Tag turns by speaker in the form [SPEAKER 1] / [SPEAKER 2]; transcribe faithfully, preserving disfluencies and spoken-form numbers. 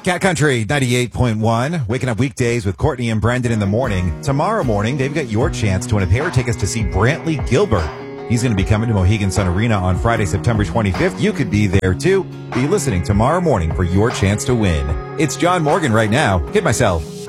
[SPEAKER 1] Cat Country ninety-eight point one, waking up weekdays with Courtney and Brendan in the morning. Tomorrow morning, they've got your chance to win a pair of tickets to see Brantley Gilbert. He's going to be coming to Mohegan Sun Arena on Friday, September twenty-fifth. You could be there too. Be listening tomorrow morning for your chance to win. It's John Morgan right now. Hit myself.